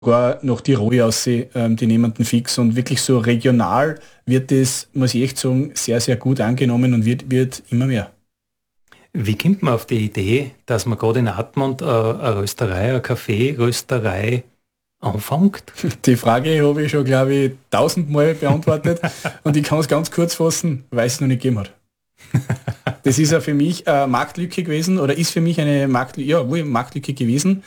sogar nach Tirol aus, die nehmen den fix und wirklich so regional wird das, muss ich echt sagen, sehr, sehr gut angenommen und wird immer mehr. Wie kommt man auf die Idee, dass man gerade in Admont eine Rösterei, eine Kaffeerösterei anfängt? Die Frage habe ich schon, glaube ich, 1000-mal beantwortet und ich kann es ganz kurz fassen, weil es noch nicht gegeben hat. Das ist ja für mich eine Marktlücke gewesen oder ist für mich eine Marktlücke gewesen.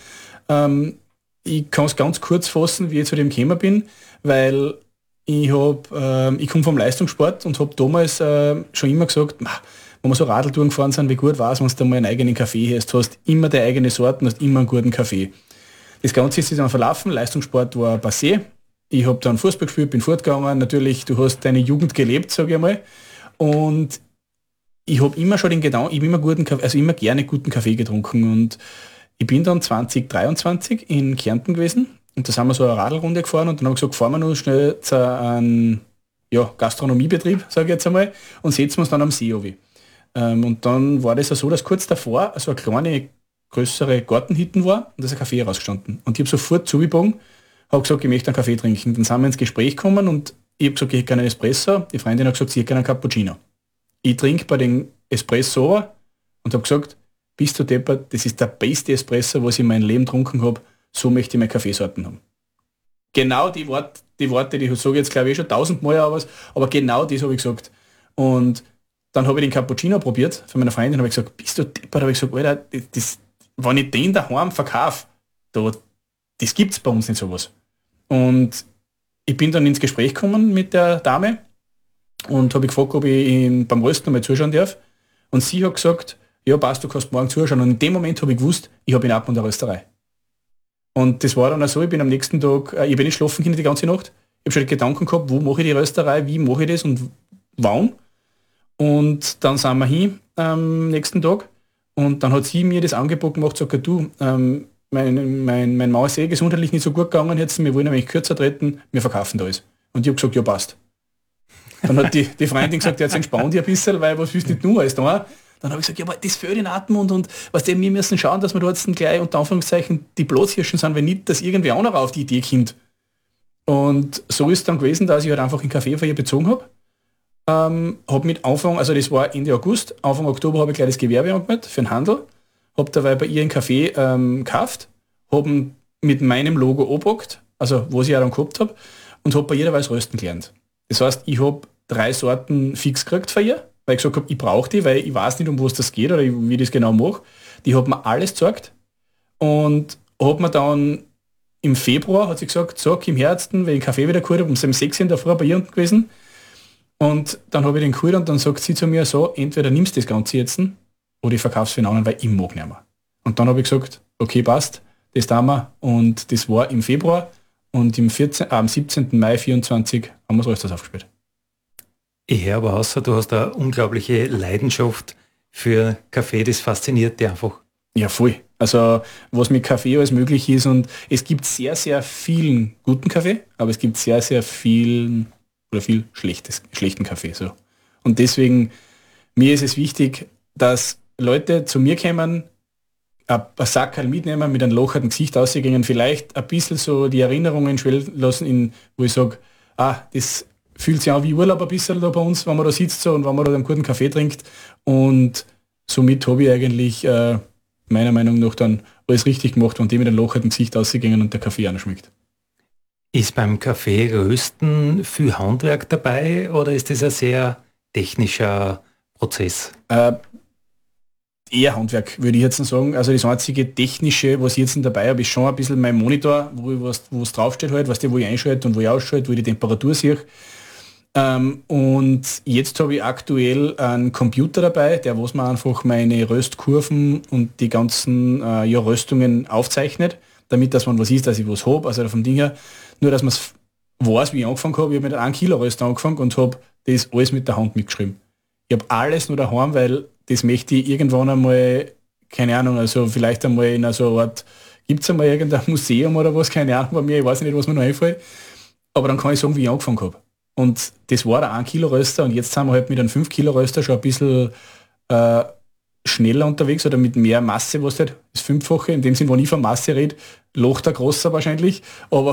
Ich kann es ganz kurz fassen, wie ich zu dem gekommen bin, weil ich komme vom Leistungssport und habe damals schon immer gesagt, wenn wir so Radltouren gefahren sind, wie gut war es, wenn du mal einen eigenen Kaffee hast, hast immer deine eigene Sorten, hast immer einen guten Kaffee. Das Ganze ist sich dann verlaufen, Leistungssport war passé. Ich habe dann Fußball gespielt, bin fortgegangen, natürlich, du hast deine Jugend gelebt, sage ich einmal. Und ich habe immer schon den Gedanken, ich habe immer guten Kaffee, also immer gerne guten Kaffee getrunken und ich bin dann 2023 in Kärnten gewesen und da sind wir so eine Radlrunde gefahren und dann habe ich gesagt, fahren wir noch schnell zu einem Gastronomiebetrieb, sage ich jetzt einmal, und setzen wir uns dann am See runter. Und dann war das ja so, dass kurz davor so eine kleine, größere Gartenhütte war und da ist ein Kaffee rausgestanden. Und ich habe sofort zugebogen, habe gesagt, ich möchte einen Kaffee trinken. Dann sind wir ins Gespräch gekommen und ich habe gesagt, ich hätte gerne einen Espresso. Die Freundin hat gesagt, sie hätte gerne einen Cappuccino. Ich trinke bei den Espresso und habe gesagt, bist du deppert, das ist der beste Espresso, was ich in meinem Leben getrunken habe, so möchte ich meine Kaffeesorten haben. Genau die Worte, die sage ich jetzt glaube ich schon 1000-mal, aber genau das habe ich gesagt. Und dann habe ich den Cappuccino probiert von meiner Freundin, habe ich gesagt, bist du deppert, habe ich gesagt, Alter, wenn ich den daheim verkaufe, das gibt es bei uns nicht sowas. Und ich bin dann ins Gespräch gekommen mit der Dame und habe gefragt, ob ich ihn beim Rösten mal zuschauen darf. Und sie hat gesagt, ja passt, du kannst morgen zuschauen. Und in dem Moment habe ich gewusst, ich habe in Admont eine Rösterei. Und das war dann auch so, ich bin am nächsten Tag, ich bin nicht schlafen können die ganze Nacht. Ich habe schon Gedanken gehabt, wo mache ich die Rösterei, wie mache ich das und wann. Und dann sind wir hin am nächsten Tag und dann hat sie mir das Angebot gemacht, sagt, du, mein Mann ist gesundheitlich nicht so gut gegangen jetzt, wir wollen nämlich kürzer treten, wir verkaufen da alles. Und ich habe gesagt, ja passt. Dann hat die Freundin gesagt, jetzt entspann dich ein bisschen, weil was willst du nicht nur alles da? Dann habe ich gesagt, ja, aber das fehlt in Admont und wir müssen schauen, dass wir da jetzt gleich unter Anführungszeichen die Platzhirschen sind, wenn nicht, dass irgendwer anderer auf die Idee kommt. Und so ist es dann gewesen, dass ich halt einfach einen Kaffee von ihr bezogen habe. Habe mit Anfang, also das war Ende August, Anfang Oktober habe ich gleich das Gewerbe angemeldet für den Handel, habe dabei bei ihr einen Kaffee gekauft, habe mit meinem Logo angepackt, also was ich auch dann gehabt habe, und habe bei ihr jeweils rösten gelernt. Das heißt, ich habe 3 Sorten fix gekriegt von ihr, weil ich gesagt habe, ich brauche die, weil ich weiß nicht, um was das geht oder wie ich das genau mache. Die hat mir alles gezeigt und hat mir dann im Februar, hat sie gesagt, so, im Herzen, wenn ich den Kaffee wieder geholt habe, um 6 in der Früh bei ihr unten gewesen. Und dann habe ich den geholt und dann sagt sie zu mir so, entweder nimmst du das Ganze jetzt oder ich verkaufe es für einen anderen, weil ich mag nicht mehr. Und dann habe ich gesagt, okay, passt, das tun wir. Und das war im Februar und am 17. Mai 24 haben wir das Rösters aufgespielt. Ich höre aber außer, du hast eine unglaubliche Leidenschaft für Kaffee, das fasziniert dich einfach. Ja, voll. Also was mit Kaffee alles möglich ist und es gibt sehr, sehr vielen guten Kaffee, aber es gibt sehr, sehr viel schlechten Kaffee. So. Und deswegen, mir ist es wichtig, dass Leute zu mir kommen, ein Sackerl mitnehmen, mit einem locherten Gesicht ausgehen, vielleicht ein bisschen so die Erinnerungen schwellen lassen, wo ich sage, das fühlt sich an wie Urlaub ein bisschen da bei uns, wenn man da sitzt so, und wenn man da einen guten Kaffee trinkt. Und somit habe ich eigentlich meiner Meinung nach dann alles richtig gemacht, wenn die mit einem locherten Gesicht ausgehen und der Kaffee auch noch schmeckt. Ist beim Kaffee rösten viel Handwerk dabei oder ist das ein sehr technischer Prozess? Eher Handwerk, würde ich jetzt sagen. Also das einzige technische, was ich jetzt dabei habe, ist schon ein bisschen mein Monitor, wo es draufsteht halt, wo ich einschalte und wo ich ausschalte, wo ich die Temperatur sehe. Und jetzt habe ich aktuell einen Computer dabei, der was mir einfach meine Röstkurven und die ganzen Röstungen aufzeichnet, damit dass man was ist, dass ich was habe, also vom Ding her. Nur, dass man es weiß, wie ich angefangen habe. Ich habe mit einem 1 Kilo Röster angefangen und habe das alles mit der Hand mitgeschrieben. Ich habe alles nur daheim, weil das möchte ich irgendwann einmal, keine Ahnung, also vielleicht einmal in so einer Art, gibt es einmal irgendein Museum oder was, keine Ahnung bei mir, ich weiß nicht, was mir noch einfällt. Aber dann kann ich sagen, wie ich angefangen habe. Und das war der 1 Kilo Röster und jetzt sind wir halt mit einem 5 Kilo Röster schon ein bisschen schneller unterwegs oder mit mehr Masse, was halt das Fünffache, in dem Sinn, wo ich von Masse rede, Loch der Grosser wahrscheinlich, aber